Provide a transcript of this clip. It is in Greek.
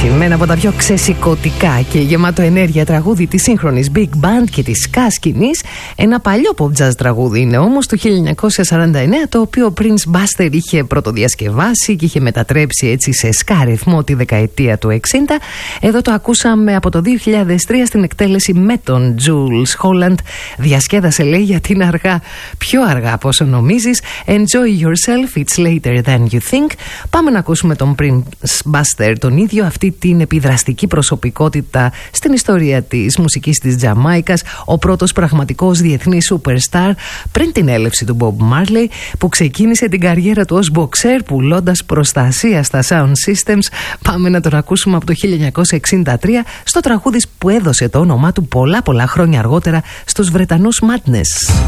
με ένα από τα πιο ξεσηκωτικά και γεμάτο ενέργεια τραγούδι της σύγχρονης Big Band και της ska σκηνής. Ένα παλιό pop jazz τραγούδι είναι όμως του 1949, το οποίο ο Prince Buster είχε πρωτοδιασκευάσει και είχε μετατρέψει έτσι σε ska ρυθμό τη δεκαετία του 60. Εδώ το ακούσαμε από το 2003 στην εκτέλεση με τον Jules Holland. Διασκέδασε, λέει, γιατί είναι αργά, πιο αργά από όσο νομίζεις. Enjoy yourself, it's later than you think. Πάμε να ακούσουμε τον Prince Buster, τον ίδιο, αυτή την επιδραστική προσωπικότητα στην ιστορία της μουσικής της Τζαμάικας, ο πρώτος πραγματικός διεθνής superstar πριν την έλευση του Bob Marley, που ξεκίνησε την καριέρα του ως boxer πουλώντας προστασία στα sound systems. Πάμε να τον ακούσουμε από το 1963 στο τραγούδι που έδωσε το όνομά του πολλά χρόνια αργότερα στους Βρετανούς Madness.